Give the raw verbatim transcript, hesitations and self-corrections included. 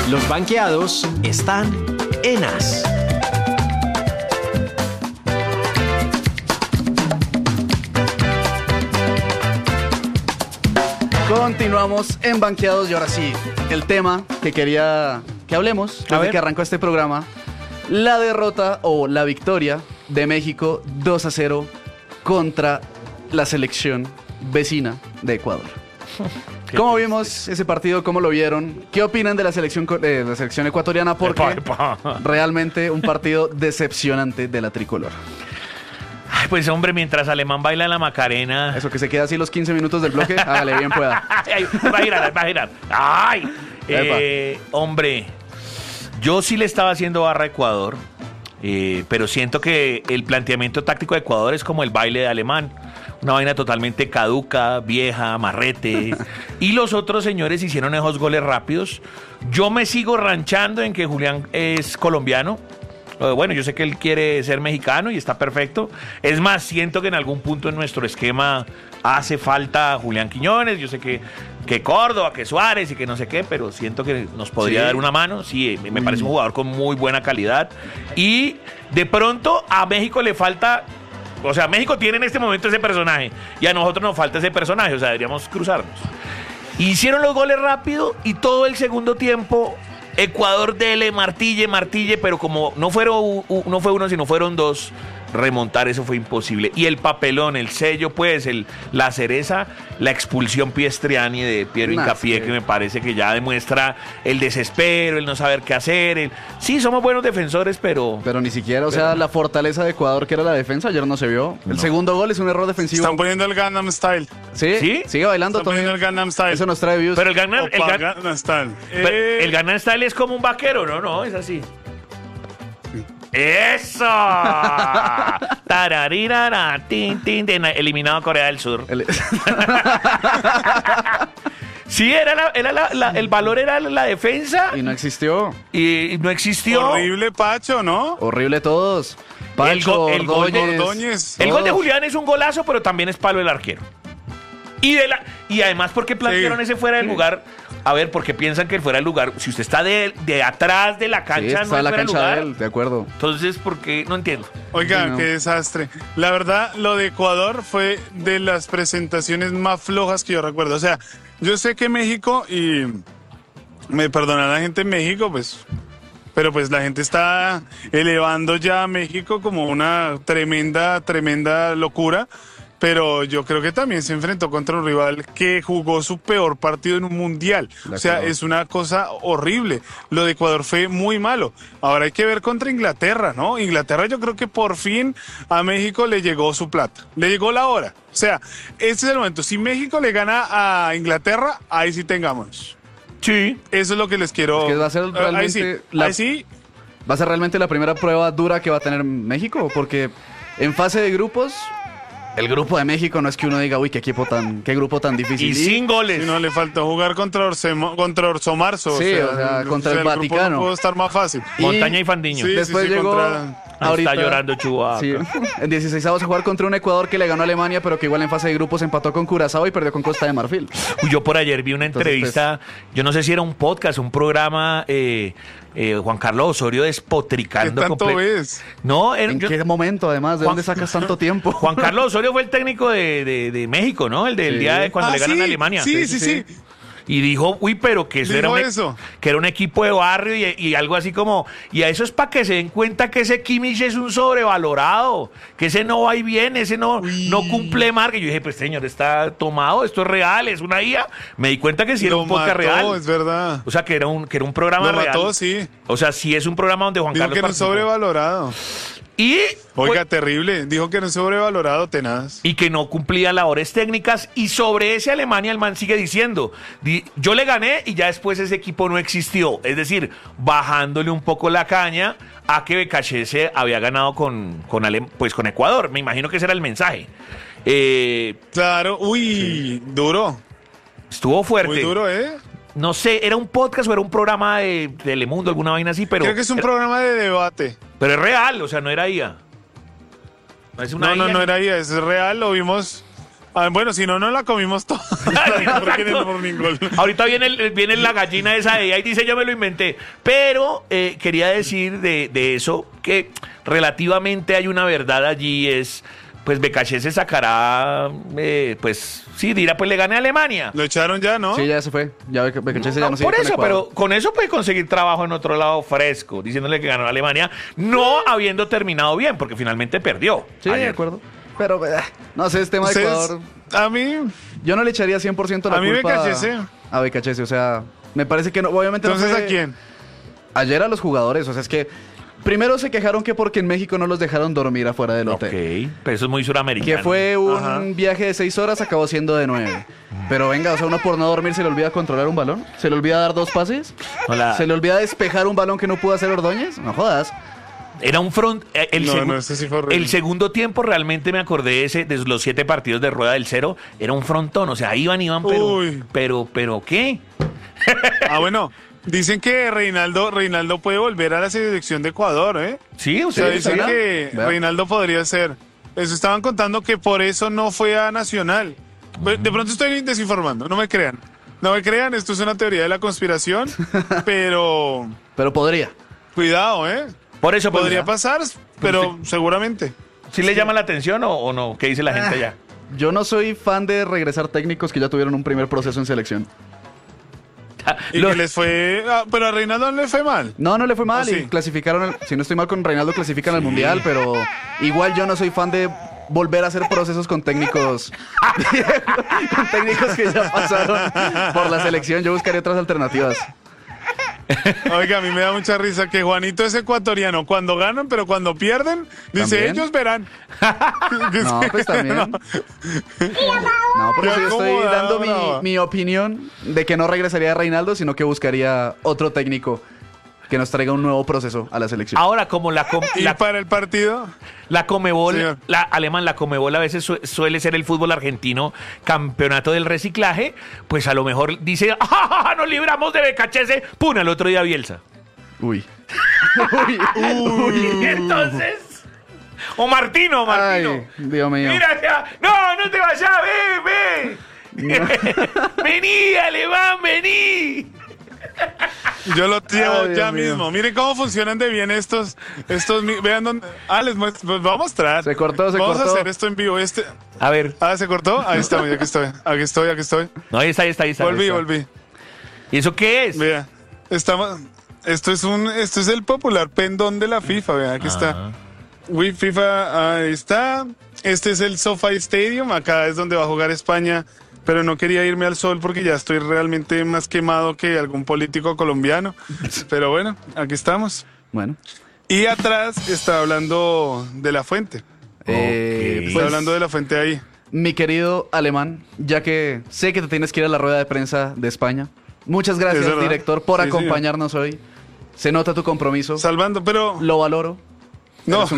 Los banqueados están en As. Continuamos en Banqueados y ahora sí, el tema que quería que hablemos desde que arrancó este programa, la derrota o la victoria de México dos a cero contra la selección vecina de Ecuador. ¿Cómo vimos ese partido? ¿Cómo lo vieron? ¿Qué opinan de la selección, eh, la selección ecuatoriana? Porque Epa, epa. realmente un partido decepcionante de la tricolor. Ay, pues hombre, mientras Alemán baila la Macarena. Eso que se queda así los quince minutos del bloque, hágale bien pueda. Ay, va a girar, va a girar. Ay, eh, hombre, yo sí le estaba haciendo barra a Ecuador, eh, pero siento que el planteamiento táctico de Ecuador es como el baile de Alemán. Una vaina totalmente caduca, vieja, marrete. Y los otros señores hicieron esos goles rápidos. Yo me sigo ranchando en que Julián es colombiano. Bueno, yo sé que él quiere ser mexicano y está perfecto. Es más, siento que en algún punto en nuestro esquema hace falta Julián Quiñones. Yo sé que, que Córdoba, que Suárez y que no sé qué, pero siento que nos podría ¿Sí? dar una mano. Sí, me parece un jugador con muy buena calidad. Y de pronto a México le falta... O sea, México tiene en este momento ese personaje y a nosotros nos falta ese personaje. O sea, deberíamos cruzarnos. Hicieron los goles rápido y todo el segundo tiempo... Ecuador dele, martille, martille, pero como no fueron no fue uno, sino fueron dos, remontar eso fue imposible. Y el papelón, el sello, pues, el, la cereza, la expulsión Piestriani de Piero Nah, Hincapié, sí. que me parece que ya demuestra el desespero, el no saber qué hacer. El... Sí, somos buenos defensores, pero... Pero ni siquiera, o sea, la fortaleza de Ecuador que era la defensa, ayer no se vio. El No. segundo gol es un error defensivo. Están poniendo el Gangnam Style. ¿Sí? ¿Sí? Sigue bailando Están poniendo el todavía. Gangnam Style. Eso nos trae views. Pero el Gangnam, el Opa, Gan- Gangnam Style. pero Eh, el Gangnam Style es como un vaquero, ¿no? No, es así. ¡Eso! Tararirara, tin, tin, tin, eliminado a Corea del Sur. El- Sí, era, la- era la- la- el valor era la defensa y no existió. y, y no existió. Horrible Pacho, ¿no? Horrible todos. Pancho, El go- el gol- Ordóñez. Ordóñez. El gol de todos. Julián es un golazo, pero también es palo del arquero. Y, de la, y además, ¿por qué plantearon Sí. ese fuera del lugar? A ver, porque piensan que el fuera del lugar, si usted está de, de atrás de la Sí, cancha, está no es en la fuera del cancha lugar. de él, de acuerdo. Entonces, ¿por qué? No entiendo. Oiga, Sí, no. qué desastre. La verdad, lo de Ecuador fue de las presentaciones más flojas que yo recuerdo. O sea, yo sé que México, y me perdona la gente en México, pues, pero pues la gente está elevando ya a México como una tremenda, tremenda locura. Pero yo creo que también se enfrentó contra un rival que jugó su peor partido en un mundial. De O sea, acuerdo. es una cosa horrible. Lo de Ecuador fue muy malo. Ahora hay que ver contra Inglaterra, ¿no? Inglaterra yo creo que por fin a México le llegó su plata. Le llegó la hora. O sea, este es el momento. Si México le gana a Inglaterra, ahí sí tengamos. Sí. Eso es lo que les quiero... Es que va a ser Ahí realmente sí, la- ahí sí. Va a ser realmente la primera prueba dura que va a tener México, porque en fase de grupos, el grupo de México no es que uno diga, uy, qué equipo tan, qué grupo tan difícil. Y sin goles. Si no, le faltó jugar contra, Orsemo- contra Orso Marzo. Sí, o sea, contra el grupo Vaticano. No pudo estar más fácil. Y- Montaña y Fandiño. Sí, Después sí, llegó contra- ahorita, Está llorando Chubaca. sí, en dieciseisavos a jugar contra un Ecuador que le ganó a Alemania, pero que igual en fase de grupos empató con Curazao y perdió con Costa de Marfil. Uy, yo por ayer vi una Entonces, entrevista, yo no sé si era un podcast, un programa, eh, eh, Juan Carlos Osorio ¿Qué despotricando. tanto comple- ves? No, era- ¿En yo- qué momento, además? ¿De Juan- dónde sacas tanto tiempo? Juan Carlos Osorio fue el técnico de, de- de México, ¿no? El del Sí. día de cuando Ah, le ganan sí, a Alemania. Sí, sí, sí. Y dijo, uy, pero que eso, Dijo era un, e- eso. que era un equipo de barrio y, y algo así como... Y a eso es para que se den cuenta que ese Kimmich es un sobrevalorado, que ese no va y viene, ese no, no cumple marca. Y yo dije, pues señor, está tomado, esto es real, es una I A. Me di cuenta que sí era Lo un podcast mató, real. es verdad. O sea, que era un, que era un programa Lo real. mató, sí. O sea, sí es un programa donde Juan Dijo Carlos que no es participó. sobrevalorado. Y... Oiga, fue- terrible. Dijo que no es sobrevalorado, tenaz. y que no cumplía labores técnicas, y sobre ese Alemania el man sigue diciendo, di- yo le gané y ya después ese equipo no existió, es decir, bajándole un poco la caña a que Becachese había ganado con, con, Ale- pues con Ecuador, me imagino que ese era el mensaje. Eh, Claro, uy, duro. estuvo fuerte. Muy duro, ¿eh? No sé, era un podcast o era un programa de Telemundo, alguna vaina así, pero, Creo que es un era- programa de debate. pero es real, o sea, no era I A. No es una No, no, I A. no era ahí, es real, lo vimos Ah, bueno, si no, no la comimos toda. Porque en el morning gol. Ahorita viene, el- viene la gallina esa de ahí, dice yo me lo inventé. Pero eh, quería decir de, de eso que relativamente hay una verdad allí, es, pues Becachese se sacará, eh, pues sí, dirá, pues le gané a Alemania. Lo echaron ya, ¿no? Sí, ya se fue. Ya Beca- Becachese ya No, no sigue por con eso, Ecuador. pero con eso puede conseguir trabajo en otro lado fresco, diciéndole que ganó a Alemania, no habiendo terminado bien, porque finalmente perdió. Sí, de ayer. acuerdo. Pero, eh, no sé, es tema de Ustedes- Ecuador. a mí, Yo no le echaría cien por ciento la A mí culpa Becachese. a Becachese. O sea, me parece que no, obviamente no entonces, fue ¿a quién? ayer a los jugadores. O sea, es que primero se quejaron que porque en México no los dejaron dormir afuera del Ok, hotel. pero eso es muy suramericano. Que fue un Ajá. viaje de seis horas, acabó siendo de nueve. Pero venga, o sea, uno por no dormir se le olvida controlar un balón, se le olvida dar dos pases, No, la- se le olvida despejar un balón que no pudo hacer Ordóñez. No jodas. Era un front. eh, El, No, segu- no, ese sí fue horrible. el segundo tiempo realmente me acordé de ese, de los siete partidos de Rueda del Cero. Era un frontón. O sea, iban, iban, pero. Uy. Pero, pero, ¿qué? Ah, bueno, dicen que Reinaldo, Reinaldo puede volver a la selección de Ecuador, ¿eh? Sí, O sea, ustedes dicen ¿será? que Vea. Reinaldo podría ser. Eso estaban contando que por eso no fue a Nacional. De pronto estoy desinformando, no me crean. No me crean, esto es una teoría de la conspiración, pero Pero podría. cuidado, ¿eh? Por eso pues, Podría pasar, pero sí. seguramente. ¿Sí le llama la atención o, o no? ¿Qué dice la gente allá? Yo no soy fan de regresar técnicos que ya tuvieron un primer proceso en selección. Y Lo- que les fue. Ah, pero a Reinaldo no le fue mal. No, no le fue mal ¿Oh, sí? y clasificaron, al- si no estoy mal con Reinaldo, clasifican al Mundial, pero igual yo no soy fan de volver a hacer procesos con técnicos con técnicos que ya pasaron por la selección. Yo buscaría otras alternativas. Oiga, a mí me da mucha risa que Juanito es ecuatoriano cuando ganan, pero cuando pierden, dice, ¿También? ellos verán. No, pues también. No, por eso Qué yo estoy acomodado, dando mi, brava. mi opinión de que no regresaría a Reinaldo, sino que buscaría otro técnico que nos traiga un nuevo proceso a la selección. Ahora, como la, com- Y la, para el partido, la Comebol, Señor. la alemán, la Comebol a veces su- suele ser el fútbol argentino campeonato del reciclaje, pues a lo mejor dice, ¡ah, ja, ja, nos libramos de Becachese! ¡Pum! Al otro día Bielsa. Uy. Uy. Uy. Y entonces... O Martino, Martino. Ay, Dios mío. Mira, ya. No, no te vayas, ve, ve. Vení, alemán, vení. yo lo llevo Ay, Dios ya mío. mismo. Miren cómo funcionan de bien estos. estos mi- vean dónde. Ah, les muest- pues voy a mostrar. Se cortó, se Vamos cortó. a hacer esto en vivo. Este. A ver. Ah, ¿se cortó? Ahí está, aquí estoy. Aquí estoy, aquí estoy. No, ahí está, ahí está, ahí está. ahí Volví, está. volví. ¿Y eso qué es? Vea, estamos. Esto es un, esto es el popular pendón de la FIFA, vea, aquí Ah. está. Wii FIFA, ahí está. Este es el SoFi Stadium, acá es donde va a jugar España, pero no quería irme al sol porque ya estoy realmente más quemado que algún político colombiano. Pero bueno, aquí estamos. Bueno. Y atrás está hablando de la fuente. Eh, Ok. Está pues, hablando de la fuente ahí. mi querido alemán, ya que sé que te tienes que ir a la rueda de prensa de España. Muchas Es gracias, verdad. director, por Sí, señor. acompañarnos hoy. Se nota tu compromiso. Salvando, pero Lo valoro. no, Eres un